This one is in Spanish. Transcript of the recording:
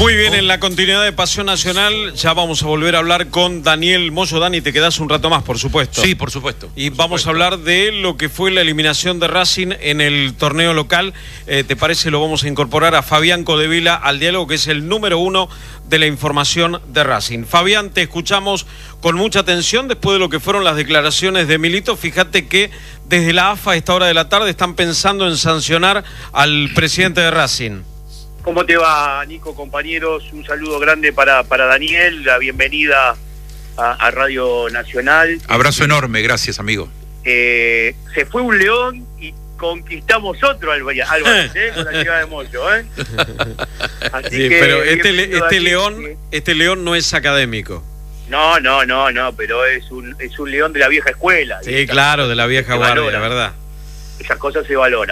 Muy bien, en la continuidad de Pasión Nacional ya vamos a volver a hablar con Daniel Moyo. Dani, te quedás un rato más, por supuesto. Sí, por supuesto. Y vamos a hablar de lo que fue la eliminación de Racing en el torneo local. ¿Te parece? Lo vamos a incorporar a Fabián Codevila al diálogo, que es el número 1 de la información de Racing. Fabián, te escuchamos con mucha atención después de lo que fueron las declaraciones de Milito. Fíjate que desde la AFA a esta hora de la tarde están pensando en sancionar al presidente de Racing. ¿Cómo te va, Nico, compañeros? Un saludo grande para Daniel, la bienvenida a Radio Nacional. Abrazo enorme, gracias, amigo. Se fue un león y conquistamos otro, Álvarez, con la llegada de Moyo, Así sí, que, pero este león no es académico. No, pero es un león de la vieja escuela. Sí, claro, de la vieja guardia, ¿verdad? Esas cosas se valoran.